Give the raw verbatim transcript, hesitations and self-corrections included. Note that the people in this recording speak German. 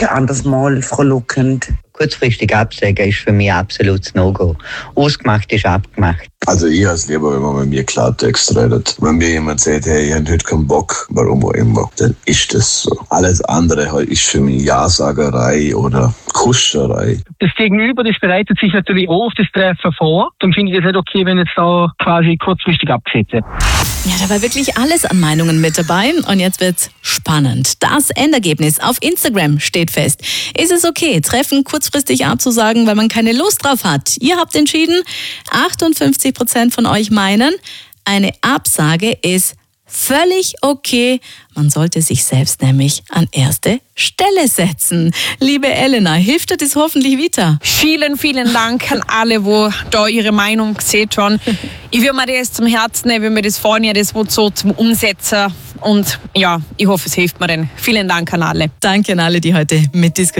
ein anderes Mal frohlockend. Kurzfristig absagen ist für mich absolutes No-Go. Ausgemacht ist abgemacht. Also ich habe es lieber, wenn man mit mir Klartext redet. Wenn mir jemand sagt, hey, ich habe heute keinen Bock, warum auch immer, dann ist das so. Alles andere halt ist für mich Ja-Sagerei oder Kuscherei. Das Gegenüber, das bereitet sich natürlich auch auf das Treffen vor. Dann finde ich es nicht okay, wenn jetzt da quasi kurzfristig abgesetzt wird. Ja, da war wirklich alles an Meinungen mit dabei. Und jetzt wird's spannend. Das Endergebnis auf Instagram steht fest. Ist es okay, Treffen kurzfristig abzusagen, weil man keine Lust drauf hat? Ihr habt entschieden, achtundfünfzig Prozent von euch meinen, eine Absage ist völlig okay. Man sollte sich selbst nämlich an erste Stelle setzen. Liebe Elena, hilft dir das hoffentlich weiter? Vielen, vielen Dank an alle, die da ihre Meinung gesehen haben. Ich will mir das zum Herzen nehmen, ich will mir das vornehmen, das wird so zum Umsetzen. Und ja, ich hoffe, es hilft mir dann. Vielen Dank an alle. Danke an alle, die heute mitdiskutiert haben.